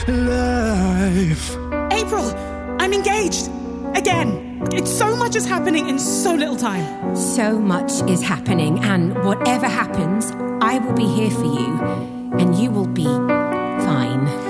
life. April, I'm engaged. Again. So much is happening in so little time. So much is happening, and whatever happens, I will be here for you, and you will be fine.